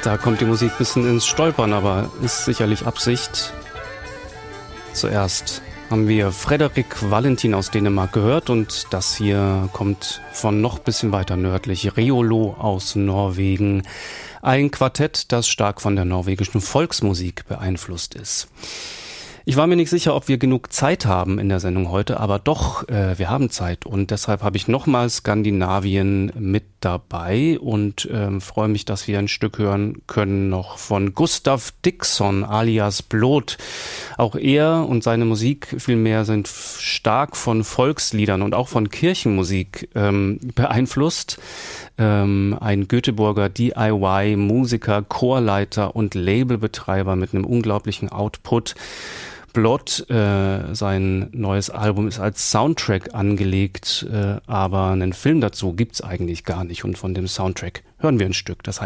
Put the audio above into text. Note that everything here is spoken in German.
Da kommt die Musik ein bisschen ins Stolpern, aber ist sicherlich Absicht. Zuerst haben wir Frederik Valentin aus Dänemark gehört und das hier kommt von noch ein bisschen weiter nördlich, Reolo aus Norwegen. Ein Quartett, das stark von der norwegischen Volksmusik beeinflusst ist. Ich war mir nicht sicher, ob wir genug Zeit haben in der Sendung heute, aber doch, wir haben Zeit und deshalb habe ich nochmal Skandinavien mit dabei und freue mich, dass wir ein Stück hören können noch von Gustav Dixon alias Blot. Auch er und seine Musik vielmehr sind stark von Volksliedern und auch von Kirchenmusik beeinflusst. Ein Göteborger DIY-Musiker, Chorleiter und Labelbetreiber mit einem unglaublichen Output. Blot, sein neues Album ist als Soundtrack angelegt, aber einen Film dazu gibt's eigentlich gar nicht und von dem Soundtrack hören wir ein Stück. Das heißt